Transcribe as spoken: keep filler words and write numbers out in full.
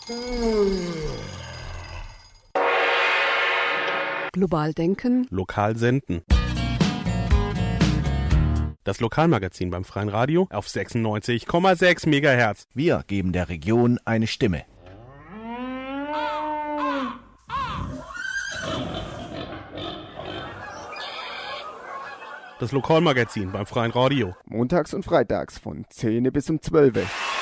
Global denken. Lokal senden. Das Lokalmagazin beim Freien Radio auf sechsundneunzig Komma sechs Megahertz. Wir geben der Region eine Stimme. Das Lokalmagazin beim Freien Radio. Montags und freitags von zehn bis um zwölf.